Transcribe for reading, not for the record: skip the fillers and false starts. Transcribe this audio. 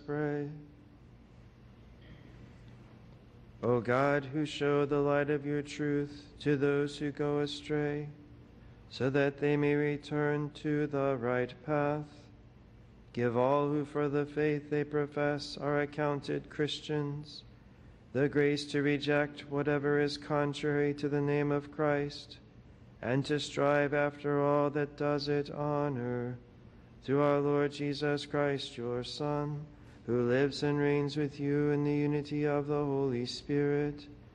pray. O God, who show the light of your truth to those who go astray, so that they may return to the right path, give all who for the faith they profess are accounted Christians the grace to reject whatever is contrary to the name of Christ, and to strive after all that does it honor, through our Lord Jesus Christ, your Son, who lives and reigns with you in the unity of the Holy Spirit,